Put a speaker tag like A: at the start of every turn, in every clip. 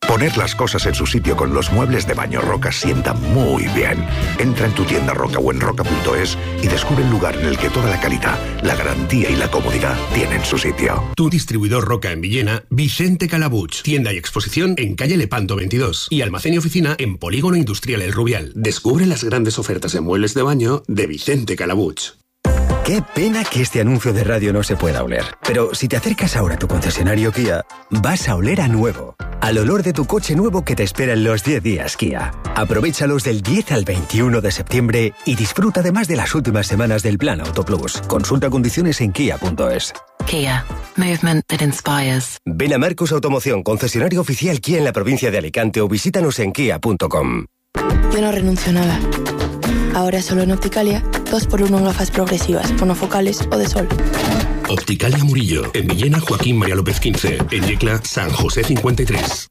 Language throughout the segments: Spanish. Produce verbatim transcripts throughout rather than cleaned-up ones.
A: Poner las cosas en su sitio con los muebles de baño Roca sienta muy bien. Entra en tu tienda Roca o en roca punto es y descubre el lugar en el que toda la calidad, la garantía y la comodidad tienen su sitio.
B: Tu distribuidor Roca en Villena, Vicente Calabuch. Tienda y exposición en calle Lepanto veintidós y almacén y oficina en Polígono Industrial El Rubial. Descubre las grandes ofertas en muebles de baño de Vicente Calabuch.
C: Qué pena que este anuncio de radio no se pueda oler. Pero si te acercas ahora a tu concesionario Kia, vas a oler a nuevo. Al olor de tu coche nuevo que te espera en los diez días Kia. Aprovéchalos del diez al veintiuno de septiembre y disfruta además de las últimas semanas del Plan Auto Plus. Consulta condiciones en kia punto es.
D: Kia. Movement that inspires.
C: Ven a Marcus Automoción, concesionario oficial Kia en la provincia de Alicante o visítanos en kia punto com.
E: Yo no renuncio a nada. Ahora solo en Opticalia, dos por uno en gafas progresivas, monofocales o de sol.
B: Opticalia Murillo, en Villena Joaquín María López quince, en Yecla San José cincuenta y tres.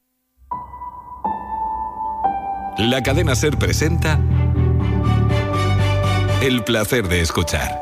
F: La cadena SER presenta El placer de escuchar.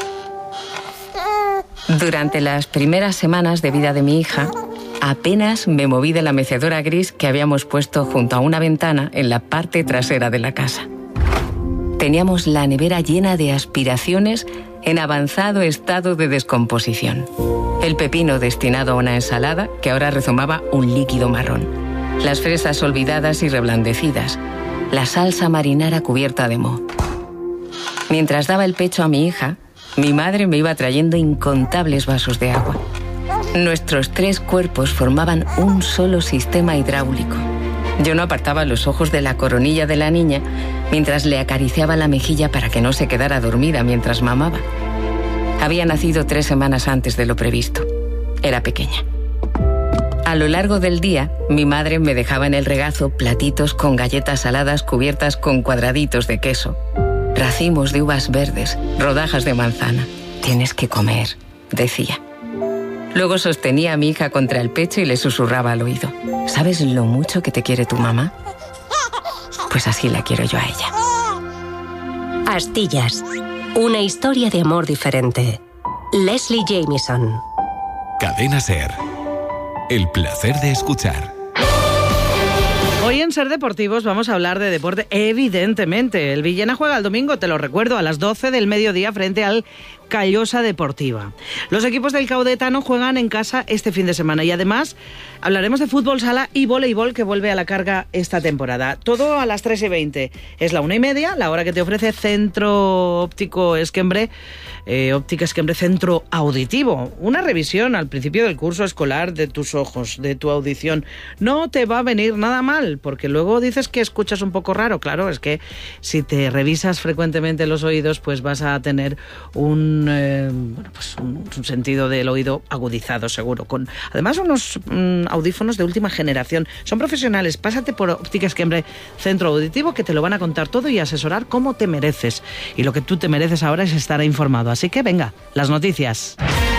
G: Durante las primeras semanas de vida de mi hija, apenas me moví de la mecedora gris que habíamos puesto junto a una ventana en la parte trasera de la casa. Teníamos la nevera llena de aspiraciones en avanzado estado de descomposición. El pepino destinado a una ensalada que ahora rezumaba un líquido marrón. Las fresas olvidadas y reblandecidas. La salsa marinara cubierta de moho. Mientras daba el pecho a mi hija, mi madre me iba trayendo incontables vasos de agua. Nuestros tres cuerpos formaban un solo sistema hidráulico. Yo no apartaba los ojos de la coronilla de la niña mientras le acariciaba la mejilla para que no se quedara dormida mientras mamaba. Había nacido tres semanas antes de lo previsto. Era pequeña. A lo largo del día, mi madre me dejaba en el regazo platitos con galletas saladas cubiertas con cuadraditos de queso, racimos de uvas verdes, rodajas de manzana. Tienes que comer, decía. Luego sostenía a mi hija contra el pecho y le susurraba al oído. ¿Sabes lo mucho que te quiere tu mamá? Pues así la quiero yo a ella.
H: Astillas. Una historia de amor diferente. Leslie Jamieson.
F: Cadena SER. El placer de escuchar.
I: Hoy en Ser Deportivos vamos a hablar de deporte, evidentemente. El Villena juega el domingo, te lo recuerdo, a las doce del mediodía frente al Callosa Deportiva. Los equipos del Caudetano juegan en casa este fin de semana y además hablaremos de fútbol sala y voleibol que vuelve a la carga esta temporada. Todo a las tres y veinte. Es la una y media, la hora que te ofrece Centro Óptico Esquembre, eh, Óptica Esquembre Centro Auditivo. Una revisión al principio del curso escolar de tus ojos, de tu audición. No te va a venir nada mal, porque luego dices que escuchas un poco raro. Claro, es que si te revisas frecuentemente los oídos, pues vas a tener un Eh, bueno, pues un, un sentido del oído agudizado, seguro. Con además unos mm, audífonos de última generación. Son profesionales. Pásate por Óptica Esquembre Centro Auditivo, que te lo van a contar todo y asesorar como te mereces. Y lo que tú te mereces ahora es estar informado. Así que venga, las noticias.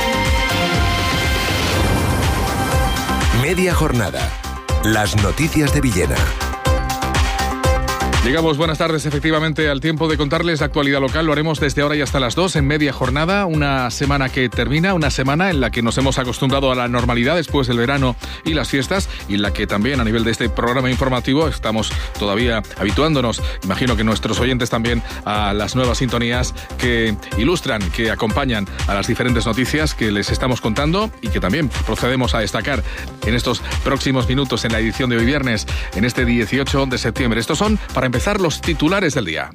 A: Media jornada. Las noticias de Villena.
J: Llegamos, buenas tardes, efectivamente, al tiempo de contarles la actualidad local. Lo haremos desde ahora y hasta las dos en media jornada. Una semana que termina, una semana en la que nos hemos acostumbrado a la normalidad después del verano y las fiestas, y en la que también a nivel de este programa informativo estamos todavía habituándonos, imagino que nuestros oyentes también, a las nuevas sintonías que ilustran, que acompañan a las diferentes noticias que les estamos contando y que también procedemos a destacar en estos próximos minutos en la edición de hoy viernes, en este dieciocho de septiembre. Estos son, para empezar, los titulares del día.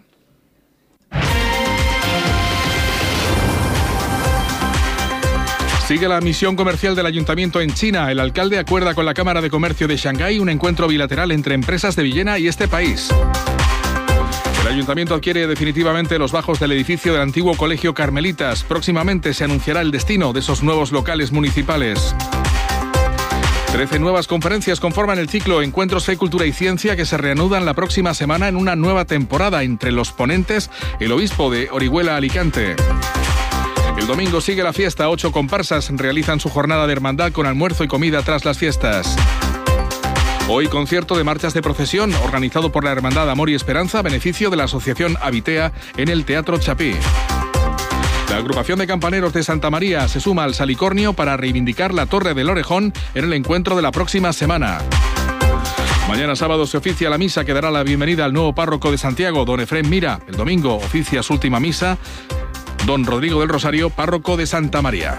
J: Sigue la misión comercial del Ayuntamiento en China. El alcalde acuerda con la Cámara de Comercio de Shanghái un encuentro bilateral entre empresas de Villena y este país. El Ayuntamiento adquiere definitivamente los bajos del edificio del antiguo Colegio Carmelitas. Próximamente se anunciará el destino de esos nuevos locales municipales. Trece nuevas conferencias conforman el ciclo Encuentros Fe, Cultura y Ciencia, que se reanudan la próxima semana en una nueva temporada. Entre los ponentes, el obispo de Orihuela, Alicante. El domingo sigue la fiesta. Ocho comparsas realizan su jornada de hermandad con almuerzo y comida tras las fiestas. Hoy concierto de marchas de procesión organizado por la Hermandad Amor y Esperanza a beneficio de la Asociación Habitea en el Teatro Chapí. La agrupación de campaneros de Santa María se suma al Salicornio para reivindicar la Torre del Orejón en el encuentro de la próxima semana. Mañana sábado se oficia la misa que dará la bienvenida al nuevo párroco de Santiago, don Efrén Mira. El domingo oficia su última misa don Rodrigo del Rosario, párroco de Santa María.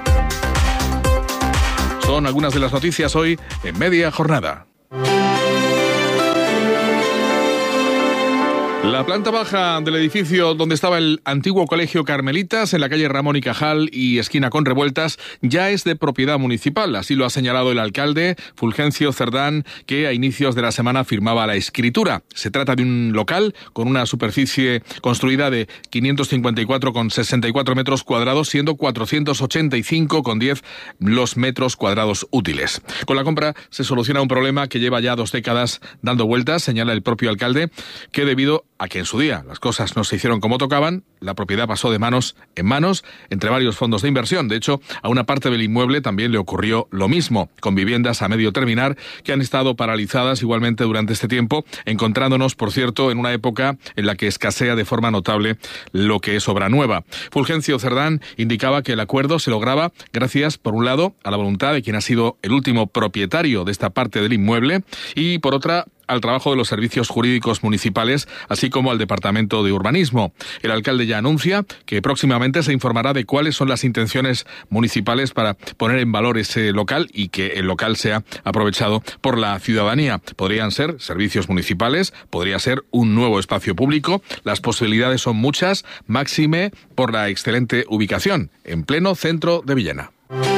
J: Son algunas de las noticias hoy en Media Jornada. La planta baja del edificio donde estaba el antiguo Colegio Carmelitas, en la calle Ramón y Cajal y esquina con Revueltas, ya es de propiedad municipal. Así lo ha señalado el alcalde Fulgencio Cerdán, que a inicios de la semana firmaba la escritura. Se trata de un local con una superficie construida de quinientos cincuenta y cuatro coma sesenta y cuatro metros cuadrados, siendo cuatrocientos ochenta y cinco coma diez los metros cuadrados útiles. Con la compra se soluciona un problema que lleva ya dos décadas dando vueltas, señala el propio alcalde, que debido a que en su día las cosas no se hicieron como tocaban, la propiedad pasó de manos en manos entre varios fondos de inversión. De hecho, a una parte del inmueble también le ocurrió lo mismo, con viviendas a medio terminar que han estado paralizadas igualmente durante este tiempo, encontrándonos, por cierto, en una época en la que escasea de forma notable lo que es obra nueva. Fulgencio Cerdán indicaba que el acuerdo se lograba gracias, por un lado, a la voluntad de quien ha sido el último propietario de esta parte del inmueble y, por otra, al trabajo de los servicios jurídicos municipales, así como al Departamento de Urbanismo. El alcalde ya anuncia que próximamente se informará de cuáles son las intenciones municipales para poner en valor ese local y que el local sea aprovechado por la ciudadanía. Podrían ser servicios municipales, podría ser un nuevo espacio público. Las posibilidades son muchas, máxime por la excelente ubicación, en pleno centro de Villena.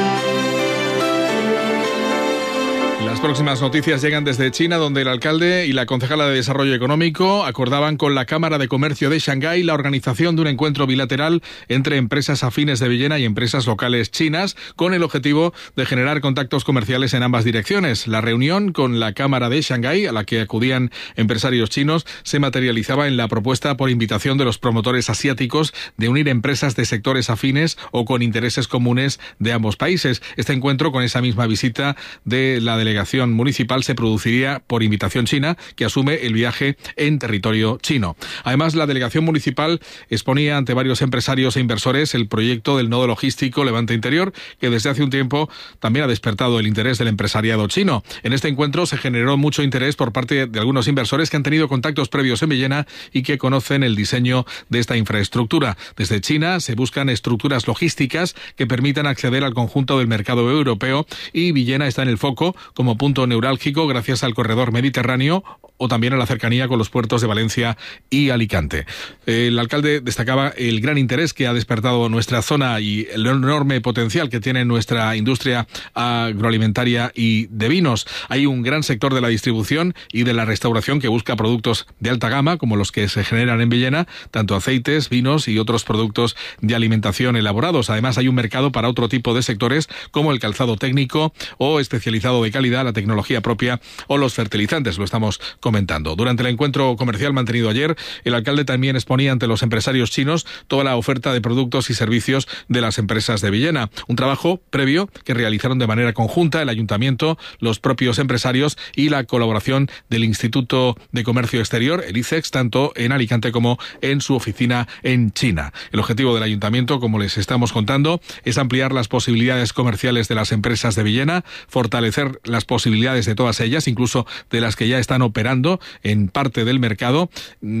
J: Las próximas noticias llegan desde China, donde el alcalde y la concejala de Desarrollo Económico acordaban con la Cámara de Comercio de Shanghái la organización de un encuentro bilateral entre empresas afines de Villena y empresas locales chinas, con el objetivo de generar contactos comerciales en ambas direcciones. La reunión con la Cámara de Shanghái, a la que acudían empresarios chinos, se materializaba en la propuesta por invitación de los promotores asiáticos de unir empresas de sectores afines o con intereses comunes de ambos países. Este encuentro, con esa misma visita de la delegación municipal, se produciría por invitación china, que asume el viaje en territorio chino. Además, la delegación municipal exponía ante varios empresarios e inversores el proyecto del nodo logístico Levante Interior, que desde hace un tiempo también ha despertado el interés del empresariado chino. En este encuentro se generó mucho interés por parte de algunos inversores que han tenido contactos previos en Villena y que conocen el diseño de esta infraestructura. Desde China se buscan estructuras logísticas que permitan acceder al conjunto del mercado europeo, y Villena está en el foco como punto neurálgico gracias al corredor mediterráneo o también a la cercanía con los puertos de Valencia y Alicante. El alcalde destacaba el gran interés que ha despertado nuestra zona y el enorme potencial que tiene nuestra industria agroalimentaria y de vinos. Hay un gran sector de la distribución y de la restauración que busca productos de alta gama, como los que se generan en Villena, tanto aceites, vinos y otros productos de alimentación elaborados. Además, hay un mercado para otro tipo de sectores, como el calzado técnico o especializado de calidad, la tecnología propia o los fertilizantes. Lo estamos comentando. Durante el encuentro comercial mantenido ayer, el alcalde también exponía ante los empresarios chinos toda la oferta de productos y servicios de las empresas de Villena. Un trabajo previo que realizaron de manera conjunta el ayuntamiento, los propios empresarios y la colaboración del Instituto de Comercio Exterior, el I C E X, tanto en Alicante como en su oficina en China. El objetivo del ayuntamiento, como les estamos contando, es ampliar las posibilidades comerciales de las empresas de Villena, fortalecer las posibilidades de todas ellas, incluso de las que ya están operando en parte del mercado.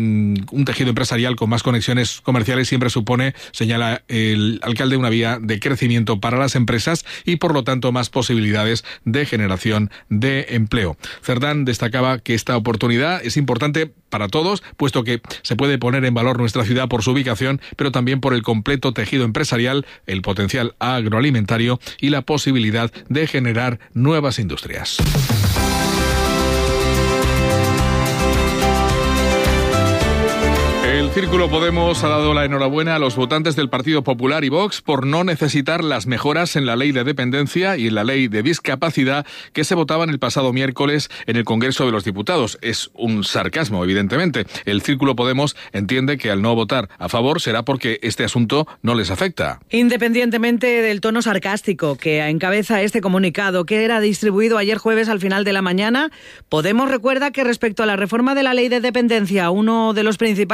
J: Un tejido empresarial con más conexiones comerciales siempre supone, señala el alcalde, una vía de crecimiento para las empresas y, por lo tanto, más posibilidades de generación de empleo. Cerdán destacaba que esta oportunidad es importante para todos, puesto que se puede poner en valor nuestra ciudad por su ubicación, pero también por el completo tejido empresarial, el potencial agroalimentario y la posibilidad de generar nuevas industrias. El Círculo Podemos ha dado la enhorabuena a los votantes del Partido Popular y Vox por no necesitar las mejoras en la ley de dependencia y en la ley de discapacidad que se votaban el pasado miércoles en el Congreso de los Diputados. Es un sarcasmo, evidentemente. El Círculo Podemos entiende que al no votar a favor será porque este asunto no les afecta.
I: Independientemente del tono sarcástico que encabeza este comunicado, que era distribuido ayer jueves al final de la mañana, Podemos recuerda que respecto a la reforma de la ley de dependencia, uno de los principales cambios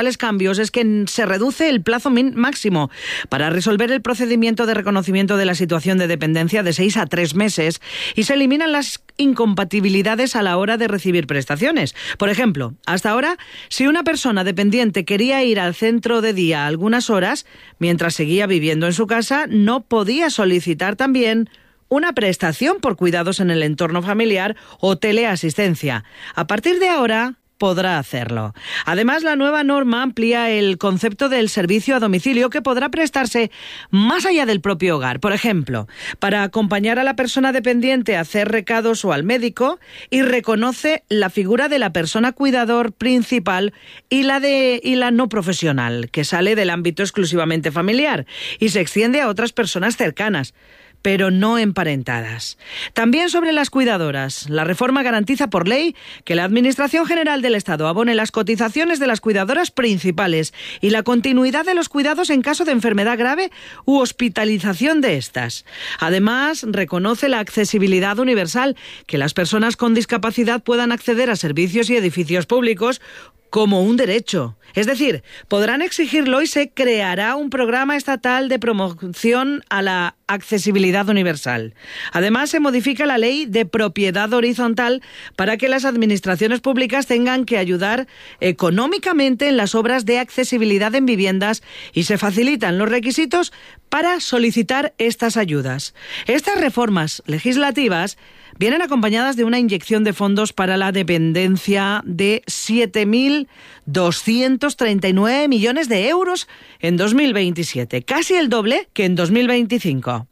I: cambios es que se reduce el plazo máximo para resolver el procedimiento de reconocimiento de la situación de dependencia de seis a tres meses y se eliminan las incompatibilidades a la hora de recibir prestaciones. Por ejemplo, hasta ahora, si una persona dependiente quería ir al centro de día algunas horas, mientras seguía viviendo en su casa, no podía solicitar también una prestación por cuidados en el entorno familiar o teleasistencia. A partir de ahora podrá hacerlo. Además, la nueva norma amplía el concepto del servicio a domicilio que podrá prestarse más allá del propio hogar. Por ejemplo, para acompañar a la persona dependiente a hacer recados o al médico, y reconoce la figura de la persona cuidador principal y la de y la no profesional, que sale del ámbito exclusivamente familiar y se extiende a otras personas cercanas, pero no emparentadas. También sobre las cuidadoras. La reforma garantiza por ley que la Administración General del Estado abone las cotizaciones de las cuidadoras principales y la continuidad de los cuidados en caso de enfermedad grave u hospitalización de estas. Además, reconoce la accesibilidad universal, que las personas con discapacidad puedan acceder a servicios y edificios públicos como un derecho. Es decir, podrán exigirlo y se creará un programa estatal de promoción a la accesibilidad universal. Además, se modifica la ley de propiedad horizontal para que las administraciones públicas tengan que ayudar económicamente en las obras de accesibilidad en viviendas y se facilitan los requisitos para solicitar estas ayudas. Estas reformas legislativas vienen acompañadas de una inyección de fondos para la dependencia de siete mil doscientos treinta y nueve millones de euros en dos mil veintisiete, casi el doble que en dos mil veinticinco.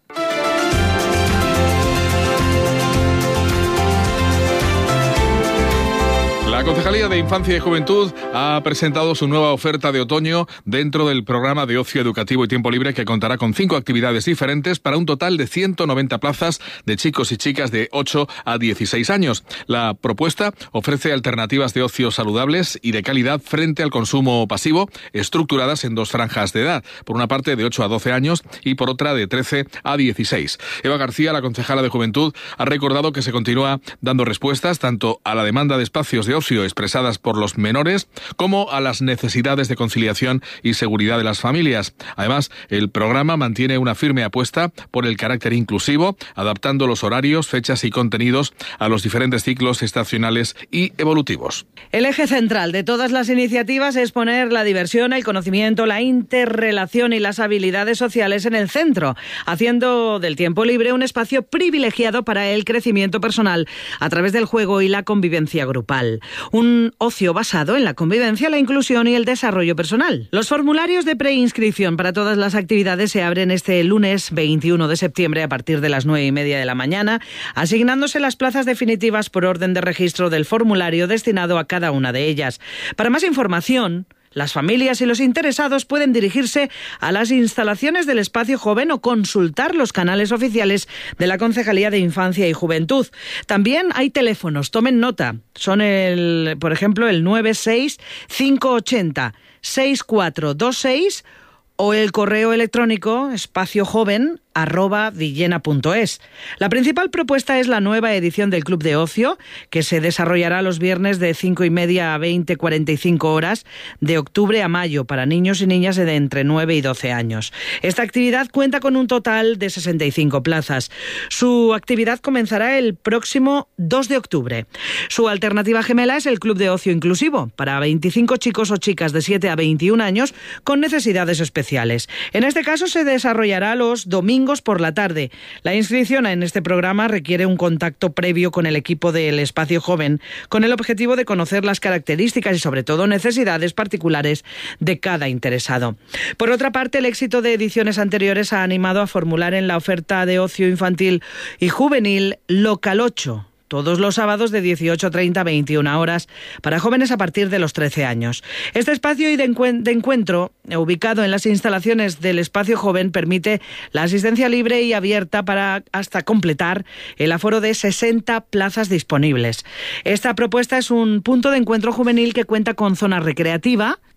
J: La Concejalía de Infancia y Juventud ha presentado su nueva oferta de otoño dentro del programa de ocio educativo y tiempo libre, que contará con cinco actividades diferentes para un total de ciento noventa plazas de chicos y chicas de ocho a dieciséis años. La propuesta ofrece alternativas de ocio saludables y de calidad frente al consumo pasivo, estructuradas en dos franjas de edad, por una parte de ocho a doce años y por otra de trece a dieciséis. Eva García, la concejala de Juventud, ha recordado que se continúa dando respuestas tanto a la demanda de espacios de ocio expresadas por los menores como a las necesidades de conciliación y seguridad de las familias. Además, el programa mantiene una firme apuesta por el carácter inclusivo, adaptando los horarios, fechas y contenidos a los diferentes ciclos estacionales y evolutivos.
I: El eje central de todas las iniciativas es poner la diversión, el conocimiento, la interrelación y las habilidades sociales en el centro, haciendo del tiempo libre un espacio privilegiado para el crecimiento personal a través del juego y la convivencia grupal. Un ocio basado en la convivencia, la inclusión y el desarrollo personal. Los formularios de preinscripción para todas las actividades se abren este lunes veintiuno de septiembre a partir de las nueve y media de la mañana, asignándose las plazas definitivas por orden de registro del formulario destinado a cada una de ellas. Para más información, las familias y los interesados pueden dirigirse a las instalaciones del Espacio Joven o consultar los canales oficiales de la Concejalía de Infancia y Juventud. También hay teléfonos, tomen nota. Son, el, por ejemplo, el nueve seis cinco ocho cero seis cuatro dos seis o el correo electrónico espaciojoven arroba villena punto es. La principal propuesta es la nueva edición del Club de Ocio, que se desarrollará los viernes de cinco y media a veinte cuarenta y cinco horas, de octubre a mayo, para niños y niñas de entre nueve y doce años. Esta actividad cuenta con un total de sesenta y cinco plazas. Su actividad comenzará el próximo dos de octubre. Su alternativa gemela es el Club de Ocio Inclusivo, para veinticinco chicos o chicas de siete a veintiún años con necesidades especiales. En este caso se desarrollará los domingos por la tarde. La inscripción en este programa requiere un contacto previo con el equipo del Espacio Joven, con el objetivo de conocer las características y sobre todo necesidades particulares de cada interesado. Por otra parte, el éxito de ediciones anteriores ha animado a formular en la oferta de ocio infantil y juvenil Local ocho, todos los sábados de dieciocho treinta a veintiuna horas, para jóvenes a partir de los trece años. Este espacio de encuentro, ubicado en las instalaciones del Espacio Joven, permite la asistencia libre y abierta para hasta completar el aforo de sesenta plazas disponibles. Esta propuesta es un punto de encuentro juvenil que cuenta con zona recreativa,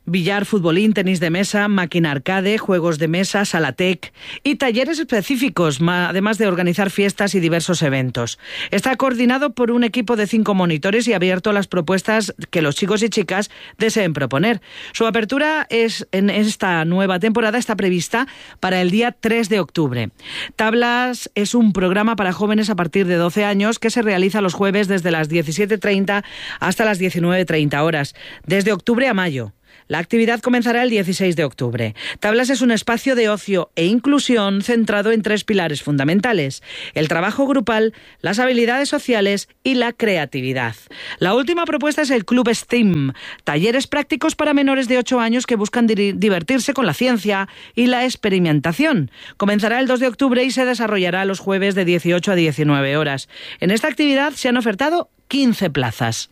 I: billar, futbolín, tenis de mesa, máquina arcade, juegos de mesa, sala tech y talleres específicos, además de organizar fiestas y diversos eventos. Está coordinado por un equipo de cinco monitores y abierto a las propuestas que los chicos y chicas deseen proponer. Su apertura es en esta nueva temporada está prevista para el día tres de octubre. Tablas es un programa para jóvenes a partir de doce años que se realiza los jueves desde las diecisiete treinta hasta las diecinueve treinta horas, desde octubre a mayo. La actividad comenzará el dieciséis de octubre. Tablas es un espacio de ocio e inclusión centrado en tres pilares fundamentales: el trabajo grupal, las habilidades sociales y la creatividad. La última propuesta es el Club STEAM, talleres prácticos para menores de ocho años que buscan di- divertirse con la ciencia y la experimentación. Comenzará el dos de octubre y se desarrollará los jueves de dieciocho a diecinueve horas. En esta actividad se han ofertado quince plazas.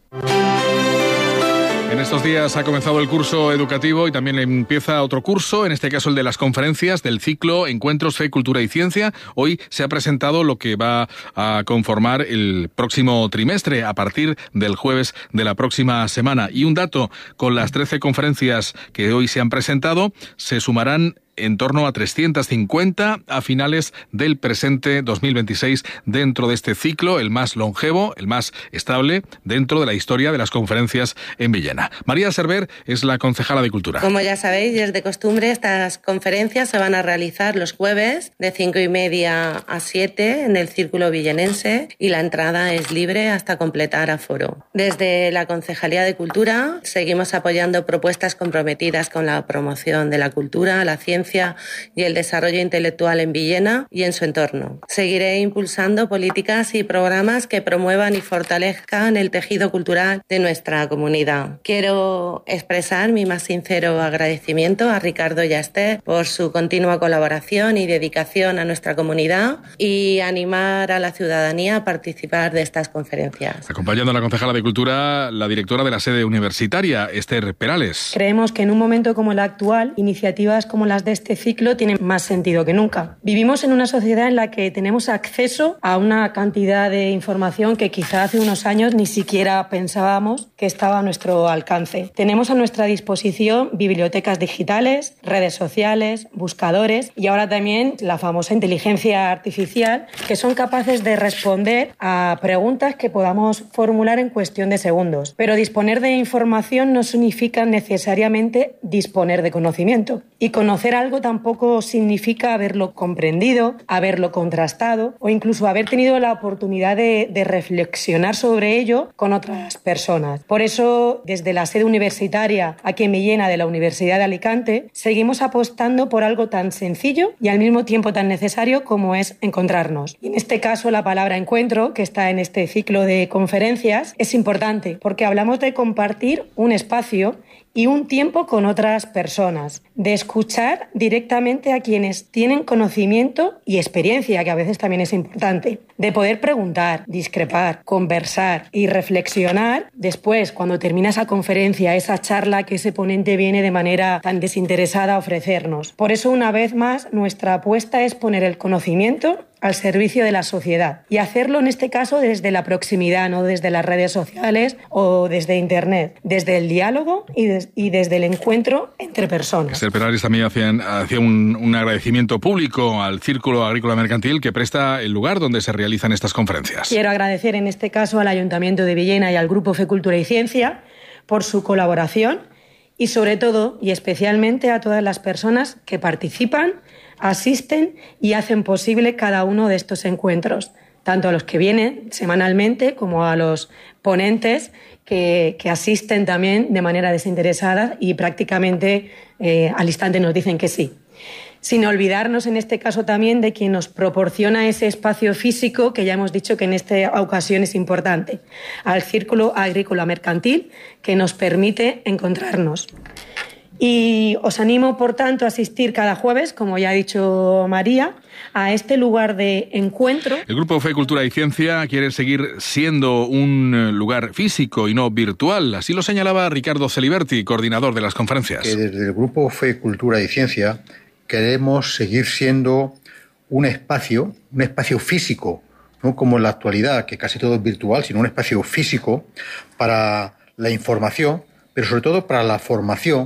J: En estos días ha comenzado el curso educativo y también empieza otro curso, en este caso el de las conferencias del ciclo Encuentros, Fe, Cultura y Ciencia. Hoy se ha presentado lo que va a conformar el próximo trimestre a partir del jueves de la próxima semana. Y un dato, con las trece conferencias que hoy se han presentado, se sumarán en torno a trescientas cincuenta a finales del presente dos mil veintiséis dentro de este ciclo, el más longevo, el más estable dentro de la historia de las conferencias en Villena. María Cerver es la concejala de Cultura.
K: Como ya sabéis, y es de costumbre, estas conferencias se van a realizar los jueves de cinco y media a siete en el Círculo Villenense y la entrada es libre hasta completar aforo. Desde la Concejalía de Cultura seguimos apoyando propuestas comprometidas con la promoción de la cultura, la ciencia y el desarrollo intelectual en Villena y en su entorno. Seguiré impulsando políticas y programas que promuevan y fortalezcan el tejido cultural de nuestra comunidad. Quiero expresar mi más sincero agradecimiento a Ricardo y a Esther por su continua colaboración y dedicación a nuestra comunidad y animar a la ciudadanía a participar de estas conferencias.
J: Acompañando a la concejala de Cultura, la directora de la sede universitaria, Esther Perales.
L: Creemos que en un momento como el actual, iniciativas como las de este ciclo tienen más sentido que nunca. Vivimos en una sociedad en la que tenemos acceso a una cantidad de información que quizá hace unos años ni siquiera pensábamos que estaba a nuestro alcance. Tenemos a nuestra disposición bibliotecas digitales, redes sociales, buscadores y ahora también la famosa inteligencia artificial, que son capaces de responder a preguntas que podamos formular en cuestión de segundos. Pero disponer de información no significa necesariamente disponer de conocimiento. Y conocer algo tampoco significa haberlo comprendido, haberlo contrastado o incluso haber tenido la oportunidad de, de reflexionar sobre ello con otras personas. Por eso, desde la sede universitaria aquí en Villena de la Universidad de Alicante, seguimos apostando por algo tan sencillo y al mismo tiempo tan necesario como es encontrarnos. Y en este caso, la palabra encuentro, que está en este ciclo de conferencias, es importante porque hablamos de compartir un espacio y un tiempo con otras personas, de escuchar directamente a quienes tienen conocimiento y experiencia, que a veces también es importante, de poder preguntar, discrepar, conversar y reflexionar después, cuando termina esa conferencia, esa charla que ese ponente viene de manera tan desinteresada a ofrecernos. Por eso, una vez más, nuestra apuesta es poner el conocimiento al servicio de la sociedad y hacerlo en este caso desde la proximidad, no desde las redes sociales o desde Internet, desde el diálogo y, des- y desde el encuentro entre personas.
J: Esther Perales también hacía, hacía un, un agradecimiento público al Círculo Agrícola Mercantil que presta el lugar donde se realizan estas conferencias.
L: Quiero agradecer en este caso al Ayuntamiento de Villena y al Grupo Fe, Cultura y Ciencia por su colaboración y sobre todo y especialmente a todas las personas que participan, asisten y hacen posible cada uno de estos encuentros, tanto a los que vienen semanalmente como a los ponentes que, que asisten también de manera desinteresada y prácticamente eh, al instante nos dicen que sí. Sin olvidarnos en este caso también de quien nos proporciona ese espacio físico que ya hemos dicho que en esta ocasión es importante, al Círculo Agrícola Mercantil, que nos permite encontrarnos. Y os animo, por tanto, a asistir cada jueves, como ya ha dicho María, a este lugar de encuentro.
J: El Grupo Fe, Cultura y Ciencia quiere seguir siendo un lugar físico y no virtual. Así lo señalaba Ricardo Celiberti, coordinador de las conferencias.
M: Que desde el Grupo Fe, Cultura y Ciencia queremos seguir siendo un espacio, un espacio físico, no como en la actualidad, que casi todo es virtual, sino un espacio físico para la información, pero sobre todo para la formación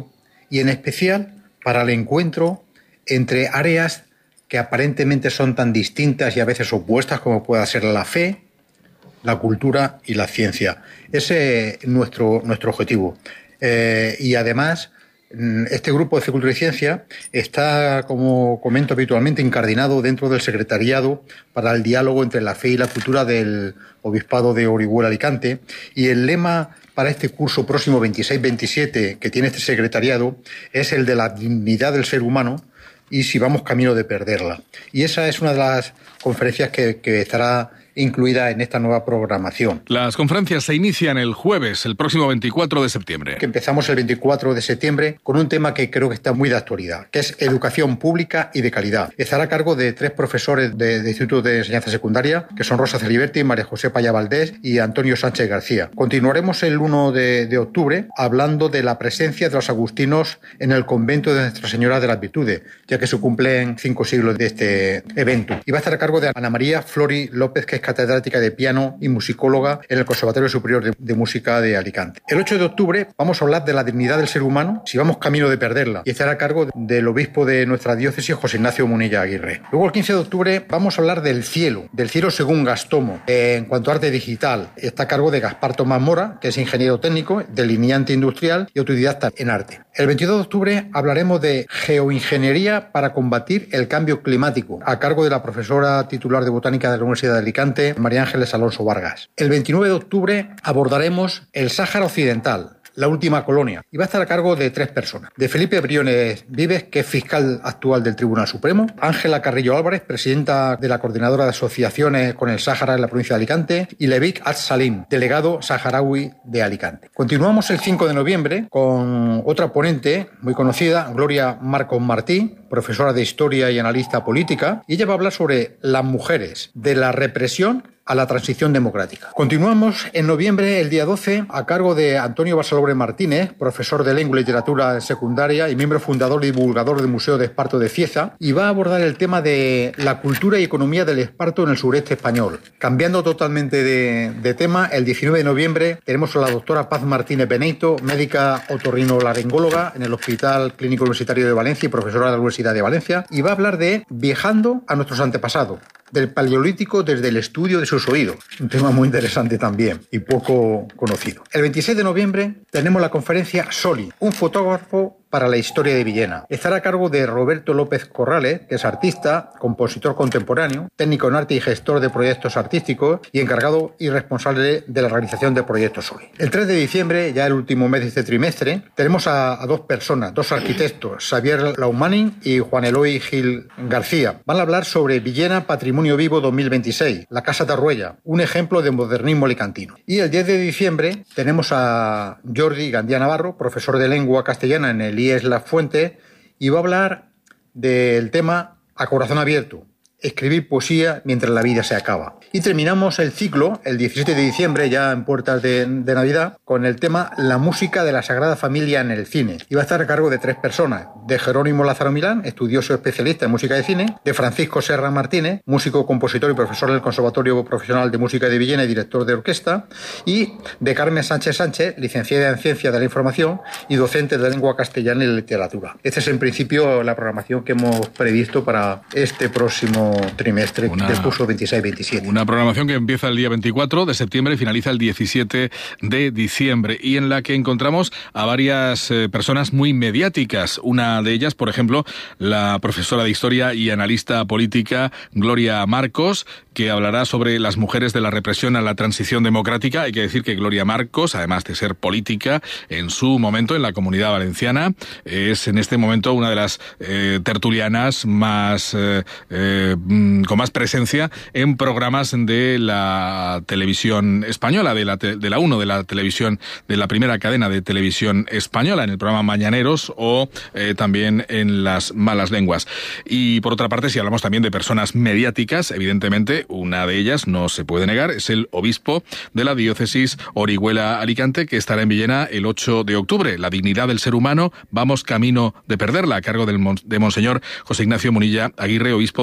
M: y en especial para el encuentro entre áreas que aparentemente son tan distintas y a veces opuestas como pueda ser la fe, la cultura y la ciencia. Ese es nuestro, nuestro objetivo. Eh, y además, este grupo de Fe, Cultura y Ciencia está, como comento habitualmente, incardinado dentro del Secretariado para el Diálogo entre la Fe y la Cultura del Obispado de Orihuela Alicante, y el lema para este curso próximo veintiséis veintisiete que tiene este secretariado es el de la dignidad del ser humano y si vamos camino de perderla. Y esa es una de las conferencias que, que estará incluida en esta nueva programación.
J: Las conferencias se inician el jueves, el próximo veinticuatro de septiembre.
M: Que empezamos el veinticuatro de septiembre con un tema que creo que está muy de actualidad, que es educación pública y de calidad. Estará a cargo de tres profesores de, de Instituto de Enseñanza Secundaria, que son Rosa Celiberti, María José Paya Valdés y Antonio Sánchez García. Continuaremos el uno de, de octubre hablando de la presencia de los agustinos en el convento de Nuestra Señora de las Virtudes, ya que se cumplen cinco siglos de este evento. Y va a estar a cargo de Ana María Flori López, que es catedrática de piano y musicóloga en el Conservatorio Superior de, de Música de Alicante. El ocho de octubre vamos a hablar de la dignidad del ser humano, si vamos camino de perderla, y estará a cargo del obispo de nuestra diócesis, José Ignacio Munilla Aguirre. Luego, el quince de octubre, vamos a hablar del cielo, del cielo según Gastomo. Eh, en cuanto a arte digital, está a cargo de Gaspar Tomás Mora, que es ingeniero técnico, delineante industrial y autodidacta en arte. El veintidós de octubre hablaremos de geoingeniería para combatir el cambio climático, a cargo de la profesora titular de Botánica de la Universidad de Alicante, María Ángeles Alonso Vargas. El veintinueve de octubre abordaremos el Sáhara Occidental, la última colonia, y va a estar a cargo de tres personas. De Felipe Briones Vives, que es fiscal actual del Tribunal Supremo, Ángela Carrillo Álvarez, presidenta de la Coordinadora de Asociaciones con el Sáhara en la provincia de Alicante, y Levik Al-Salim, delegado saharaui de Alicante. Continuamos el cinco de noviembre con otra ponente muy conocida, Gloria Marcos Martí, profesora de Historia y analista política, y ella va a hablar sobre las mujeres, de la represión a la transición democrática. Continuamos en noviembre, el día doce, a cargo de Antonio Basalobre Martínez, profesor de Lengua y Literatura secundaria y miembro fundador y divulgador del Museo de Esparto de Cieza, y va a abordar el tema de la cultura y economía del esparto en el sureste español. Cambiando totalmente de, de tema, el diecinueve de noviembre tenemos a la doctora Paz Martínez Beneito, médica otorrinolaringóloga en el Hospital Clínico Universitario de Valencia y profesora de la Universidad de Valencia, y va a hablar de viajando a nuestros antepasados, del Paleolítico desde el estudio de sus oídos. Un tema muy interesante también y poco conocido. El veintiséis de noviembre tenemos la conferencia Soli, un fotógrafo para la historia de Villena. Estará a cargo de Roberto López Corrales, que es artista, compositor contemporáneo, técnico en arte y gestor de proyectos artísticos y encargado y responsable de la realización de proyectos Soli. El tres de diciembre, ya el último mes de este trimestre, tenemos a, a dos personas, dos arquitectos, Xavier Laumanin y Juan Eloy Gil García. Van a hablar sobre Villena Patrimonio Vivo dos mil veintiséis, la Casa de Arruella, un ejemplo de modernismo alicantino. Y el diez de diciembre tenemos a Jordi Gandía Navarro, profesor de lengua castellana en el I E S La Fuente, y va a hablar del tema A Corazón Abierto, escribir poesía mientras la vida se acaba. Y terminamos el ciclo el diecisiete de diciembre, ya en puertas de, de Navidad, con el tema La música de la Sagrada Familia en el cine. Y va a estar a cargo de tres personas: de Jerónimo Lázaro Milán, estudioso especialista en música de cine; de Francisco Serra Martínez, músico, compositor y profesor del Conservatorio Profesional de Música de Villena y director de orquesta; y de Carmen Sánchez Sánchez, licenciada en Ciencia de la Información y docente de Lengua Castellana y Literatura. Esta es en principio la programación que hemos previsto para este próximo trimestre una, del curso veintiséis veintisiete.
J: Una programación que empieza el día veinticuatro de septiembre y finaliza el diecisiete de diciembre, y en la que encontramos a varias eh, personas muy mediáticas. Una de ellas, por ejemplo, la profesora de Historia y analista política Gloria Marcos, que hablará sobre las mujeres de la represión a la transición democrática. Hay que decir que Gloria Marcos, además de ser política, en su momento en la Comunidad Valenciana, es en este momento una de las eh, tertulianas más eh, eh, con más presencia en programas de la televisión española, de la, de la uno, de la televisión, de la primera cadena de televisión española, en el programa Mañaneros o eh, también en Las Malas Lenguas. Y por otra parte, si hablamos también de personas mediáticas, evidentemente una de ellas, no se puede negar, es el obispo de la diócesis Orihuela Alicante, que estará en Villena el ocho de octubre. La dignidad del ser humano, vamos camino de perderla, a cargo del, de Monseñor José Ignacio Munilla Aguirre, obispo de la diócesis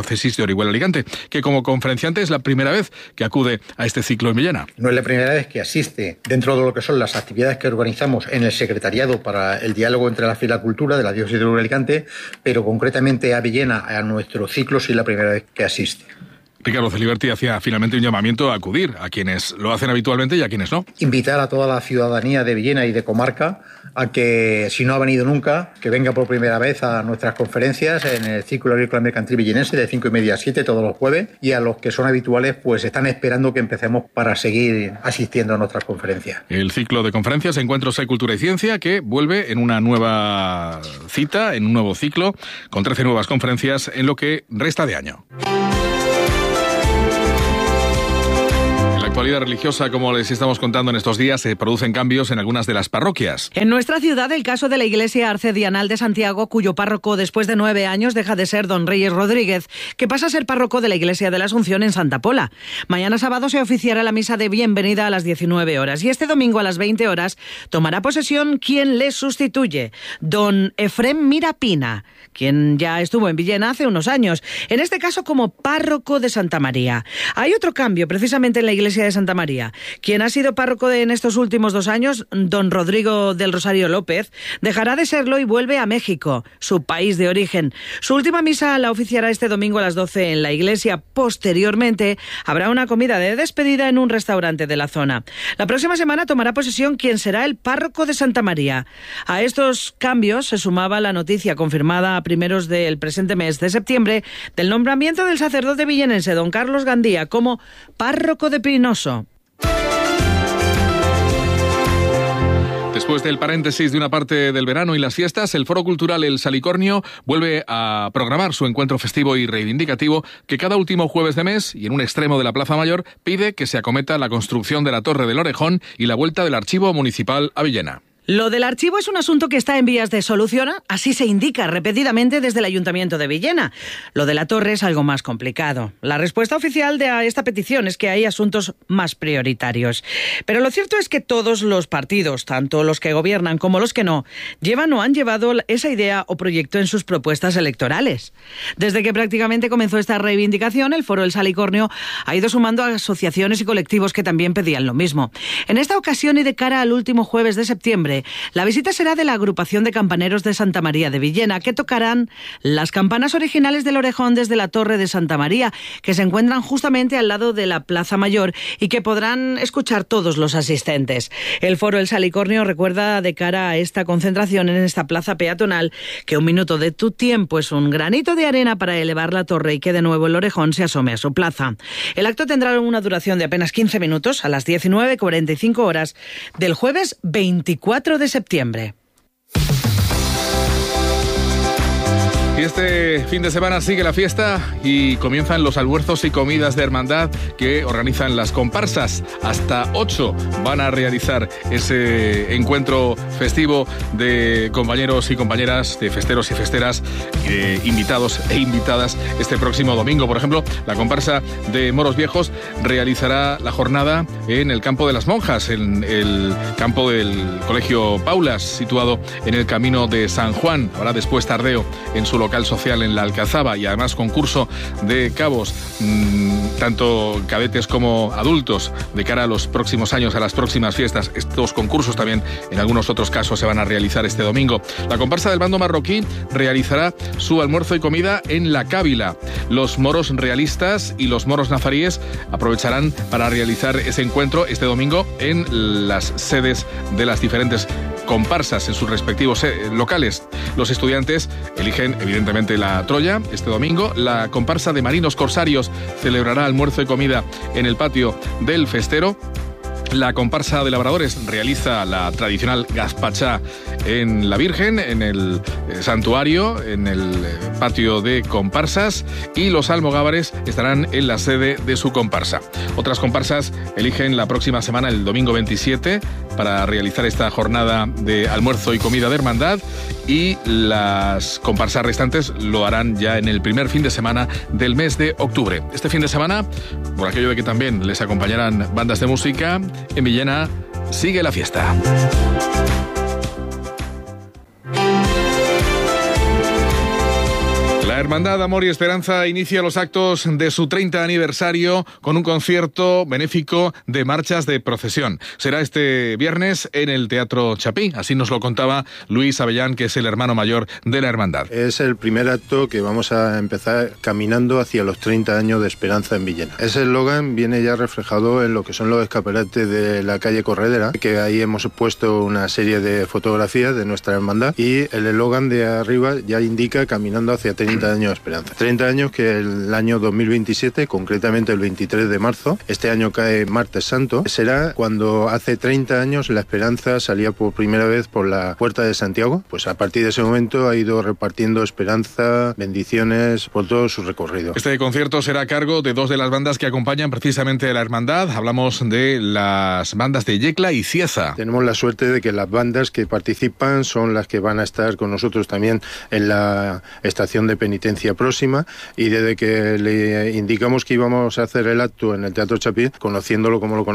J: Diócesis de Orihuela Alicante, que como conferenciante es la primera vez que acude a este ciclo en Villena.
M: No es la primera vez que asiste dentro de lo que son las actividades que organizamos en el Secretariado para el Diálogo entre la Fe y la Cultura de la Diócesis de Orihuela Alicante, pero concretamente a Villena, a nuestro ciclo, sí es la primera vez que asiste.
J: Ricardo Celiberti hacía finalmente un llamamiento a acudir a quienes lo hacen habitualmente y a quienes no.
M: Invitar a toda la ciudadanía de Villena y de comarca a que, si no ha venido nunca, que venga por primera vez a nuestras conferencias en el Círculo Agrícola Mercantil Villenense de cinco y media a siete todos los jueves, y a los que son habituales pues están esperando que empecemos para seguir asistiendo a nuestras conferencias.
J: El ciclo de conferencias Encuentros de Cultura y Ciencia, que vuelve en una nueva cita, en un nuevo ciclo, con trece nuevas conferencias en lo que resta de año. Actualidad religiosa, como les estamos contando en estos días, se producen cambios en algunas de las parroquias.
I: En nuestra ciudad, el caso de la Iglesia Arcedianal de Santiago, cuyo párroco después de nueve años deja de ser don Reyes Rodríguez, que pasa a ser párroco de la Iglesia de la Asunción en Santa Pola. Mañana sábado se oficiará la misa de bienvenida a las diecinueve horas y este domingo a las veinte horas tomará posesión quien le sustituye, don Efrem Mirapina, quien ya estuvo en Villena hace unos años, en este caso como párroco de Santa María. Hay otro cambio precisamente en la Iglesia de Santa María. Quien ha sido párroco de, en estos últimos dos años, don Rodrigo del Rosario López, dejará de serlo y vuelve a México, su país de origen. Su última misa la oficiará este domingo a las doce en la iglesia. Posteriormente, habrá una comida de despedida en un restaurante de la zona. La próxima semana tomará posesión quien será el párroco de Santa María. A estos cambios se sumaba la noticia confirmada a primeros del presente mes de septiembre del nombramiento del sacerdote villenense don Carlos Gandía como párroco de Pinoso.
J: Después del paréntesis de una parte del verano y las fiestas, el Foro Cultural El Salicornio vuelve a programar su encuentro festivo y reivindicativo que cada último jueves de mes y en un extremo de la Plaza Mayor pide que se acometa la construcción de la Torre del Orejón y la vuelta del Archivo Municipal a Villena.
I: Lo del archivo es un asunto que está en vías de solución, así se indica repetidamente desde el Ayuntamiento de Villena. Lo de la torre es algo más complicado. La respuesta oficial de esta petición es que hay asuntos más prioritarios. Pero lo cierto es que todos los partidos, tanto los que gobiernan como los que no, llevan o han llevado esa idea o proyecto en sus propuestas electorales. Desde que prácticamente comenzó esta reivindicación, el Foro El Salicornio ha ido sumando a asociaciones y colectivos que también pedían lo mismo. En esta ocasión y de cara al último jueves de septiembre, la visita será de la agrupación de campaneros de Santa María de Villena, que tocarán las campanas originales del Orejón desde la Torre de Santa María, que se encuentran justamente al lado de la Plaza Mayor y que podrán escuchar todos los asistentes. El Foro El Salicornio recuerda de cara a esta concentración en esta plaza peatonal que un minuto de tu tiempo es un granito de arena para elevar la torre y que de nuevo el Orejón se asome a su plaza. El acto tendrá una duración de apenas quince minutos a las diecinueve cuarenta y cinco horas del jueves veinticuatro de septiembre.
J: Y este fin de semana sigue la fiesta y comienzan los almuerzos y comidas de hermandad que organizan las comparsas. Hasta ocho van a realizar ese encuentro festivo de compañeros y compañeras, de festeros y festeras, eh, invitados e invitadas este próximo domingo. Por ejemplo, la comparsa de Moros Viejos realizará la jornada en el Campo de las Monjas, en el campo del Colegio Paulas, situado en el Camino de San Juan. Habrá después tardeo en su local social en la Alcazaba y además concurso de cabos, mmm, tanto cadetes como adultos, de cara a los próximos años, a las próximas fiestas. Estos concursos también en algunos otros casos se van a realizar este domingo. La comparsa del bando marroquí realizará su almuerzo y comida en La Cávila. Los moros realistas y los moros nazaríes aprovecharán para realizar ese encuentro este domingo en las sedes de las diferentes comparsas en sus respectivos locales. Los estudiantes eligen evidentemente la Troya este domingo. La comparsa de marinos corsarios celebrará almuerzo y comida en el patio del Festero. La comparsa de labradores realiza la tradicional gazpacha en la Virgen, en el santuario, en el patio de comparsas, y los almogávares estarán en la sede de su comparsa. Otras comparsas eligen la próxima semana, el domingo veintisiete, para realizar esta jornada de almuerzo y comida de hermandad, y las comparsas restantes lo harán ya en el primer fin de semana del mes de octubre. Este fin de semana, por aquello de que también les acompañarán bandas de música, en Villena sigue la fiesta. La La Hermandad Amor y Esperanza inicia los actos de su treinta aniversario con un concierto benéfico de marchas de procesión. Será este viernes en el Teatro Chapí, así nos lo contaba Luis Avellán, que es el hermano mayor de la Hermandad.
N: Es el primer acto que vamos a empezar caminando hacia los treinta años de Esperanza en Villena. Ese eslogan viene ya reflejado en lo que son los escaparates de la calle Corredera, que ahí hemos puesto una serie de fotografías de nuestra hermandad, y el eslogan de arriba ya indica caminando hacia treinta años de Esperanza. treinta años que el año dos mil veintisiete, concretamente el veintitrés de marzo, este año cae Martes Santo, será cuando hace treinta años la Esperanza salía por primera vez por la Puerta de Santiago. Pues a partir de ese momento ha ido repartiendo esperanza, bendiciones por todo su recorrido.
J: Este concierto será a cargo de dos de las bandas que acompañan precisamente a la Hermandad. Hablamos de las bandas de Yecla y Cieza.
N: Tenemos la suerte de que las bandas que participan son las que van a estar con nosotros también en la estación de penitencia próxima, y desde que le indicamos que íbamos a hacer el acto en el Teatro Chapí, conociéndolo como lo conocemos,